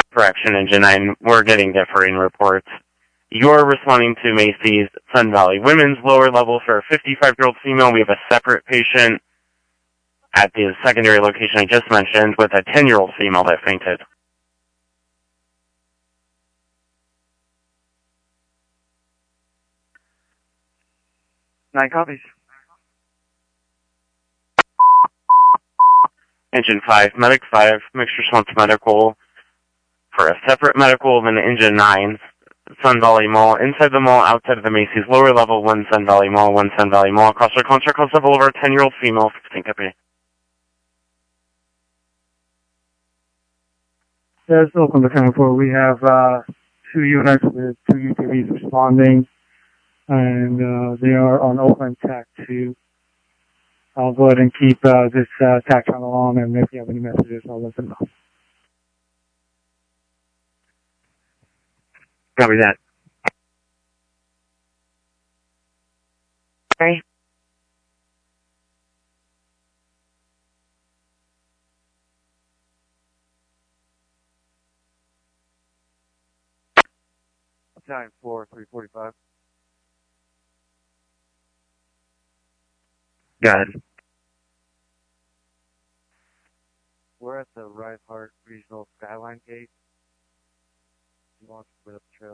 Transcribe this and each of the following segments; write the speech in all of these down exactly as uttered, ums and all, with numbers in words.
Correction, Engine nine, we're getting differing reports. You're responding to Macy's Sun Valley Women's lower level for a fifty-five-year-old female. We have a separate patient at the secondary location I just mentioned with a ten-year-old female that fainted. Nine copies. Engine five, Medic five, Mixed Response Medical for a separate medical than Engine nine, Sun Valley Mall, inside the mall, outside of the Macy's lower level, one Sun Valley Mall, one Sun Valley Mall, across our contract cost level over a ten-year-old female, fifteen copy. Yes, Oakland Lieutenant four, we have uh, two units with two U T Vs responding, and uh, they are on Oakland Tac two. I'll go ahead and keep uh, this uh, tax on along, and if you have any messages, I'll let them know. Copy that. Sorry. Time four, three forty-five. Got it. We're at the Right Heart Regional Skyline Gate. You want to split up the trail?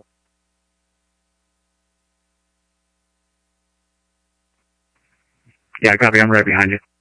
Yeah, copy. I'm right behind you.